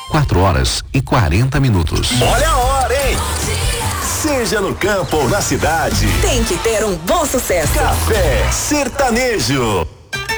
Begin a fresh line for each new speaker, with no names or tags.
4h40.
Olha a hora, hein? Seja no campo ou na cidade,
tem que ter um bom sucesso.
Café Sertanejo.